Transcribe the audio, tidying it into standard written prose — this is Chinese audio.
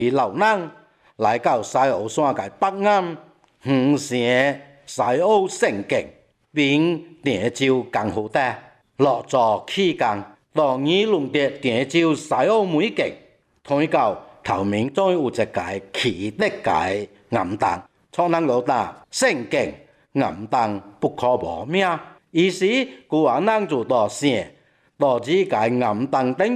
而老人來到西澳山嘅北岸，五城西澳聖境，並點照更好啲，落座期間，到二龍的點照西澳美景，推到頭面再有一個奇特嘅暗燈，蒼南老大聖境暗燈不可磨滅，於是古人就到城，到這個暗燈頂